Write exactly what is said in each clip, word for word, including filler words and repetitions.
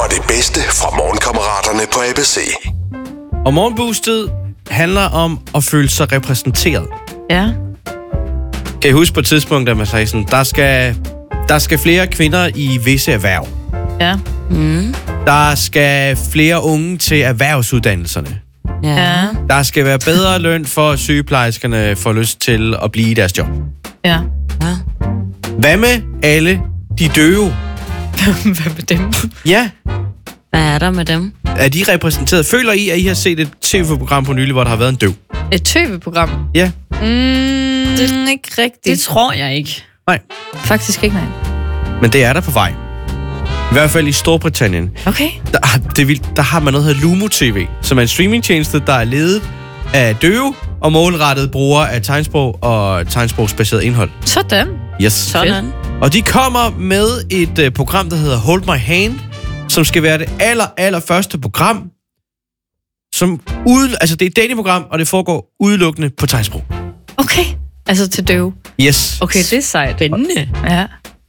det bedste fra Morgenkammeraterne på A B C. Og morgenboostet handler om at føle sig repræsenteret. Ja. Kan I huske på et tidspunkt, at man sagde sådan, der skal, der skal flere kvinder i visse erhverv. Ja. Mm. Der skal flere unge til erhvervsuddannelserne. Ja. Der skal være bedre løn for, at sygeplejerskerne får lyst til at blive i deres job. Ja. Ja. Hvad med alle de døve? Hvad med dem? Ja, Hvad er der med dem? er de repræsenteret? Føler I, at I har set et tv-program på nylig, hvor der har været en døv? Et tv-program? Ja. Mm, det er ikke rigtigt. Det tror jeg ikke. Nej. Faktisk ikke, nej. Men det er der på vej. I hvert fald i Storbritannien. Okay. Der, det er vildt, der har man noget, der hedder Lumo T V, som er en streamingtjeneste, der er ledet af døve og målrettet brugere af tegnsprog og tegnsprogsbaseret indhold. Sådan. Yes. Sådan. Og de kommer med et uh, program, der hedder Hold My Hand, som skal være det aller, aller første program, som ude, altså det er et datingprogram, og det foregår udelukkende på tegnsprog. Okay. Altså til døve. Yes. Okay, det er sejt. Spændende. Ja.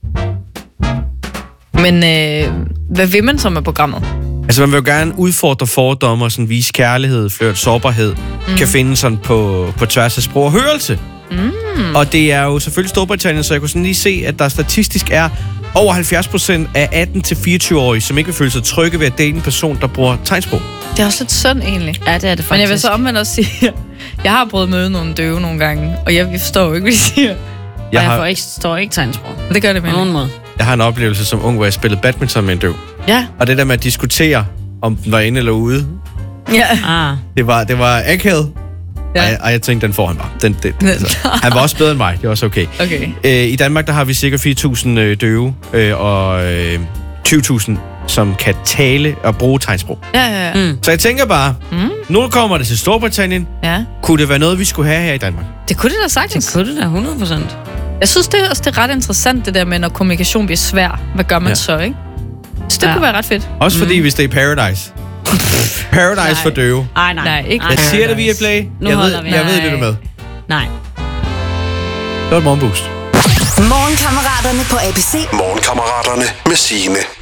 Men øh, hvad vil man så med programmet? Altså man vil jo gerne udfordre fordomme og sådan vise kærlighed, flirt, sårbarhed, mm. kan finde sådan på, på tværs af sprog og hørelse. Mm. Og det er jo selvfølgelig Storbritannien, så jeg kunne sådan lige se, at der statistisk er over halvfjerds procent af atten til fireogtyve-årige, som ikke vil føle sig trygge ved at date en person, der bruger tegnsprog. Det er også lidt synd, egentlig. Ja, det er det faktisk. Men jeg vil så omvendt også sige, jeg har prøvet at møde nogle døve nogle gange, og jeg, jeg forstår jo ikke, hvad de siger. Jeg, jeg har, får ikke, står ikke tegnsprog. Det gør det På med. nogen måde. jeg har en oplevelse som ung, hvor jeg spillede badminton med en døv. Ja. Og det der med at diskutere, om den var inde eller ude, Ja. Ah. det var, det var akavet. Ja. Og, jeg, og jeg tænkte, den får han bare. Den, den, altså, han var også bedre end mig, det var også okay. Okay. Øh, I Danmark, der har vi cirka fire tusind øh, døve, øh, og øh, tyve tusind, som kan tale og bruge tegnsprog. Ja, ja, ja. Mm. Så jeg tænker bare, Mm. nu kommer det til Storbritannien. Ja. Kunne det være noget, vi skulle have her i Danmark? Det kunne det da sagtens. Det kunne det da hundrede procent. Jeg synes det er også det er ret interessant, det der med, når kommunikation bliver svær. Hvad gør man Ja. ja. så, ikke? Så det Ja. kunne være ret fedt. Også fordi, mm. hvis det er Paradise. Paradise Nej. for døve. Ej, nej. Nej, ikke Ej, Jeg siger det via Paradise. Play. Nu Jeg ved, holder vi. jeg ved, Nej. det er med. Nej. Det var et morgenboost. Morgenkammeraterne på A B C. Morgenkammeraterne med Signe.